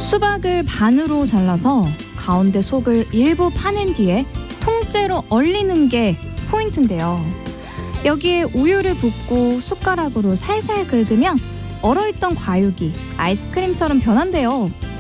수박을 반으로 잘라서 가운데 속을 일부 파낸 뒤에 통째로 얼리는 게 포인트인데요. 여기에 우유를 붓고 숟가락으로 살살 긁으면 얼어있던 과육이 아이스크림처럼 변한대요.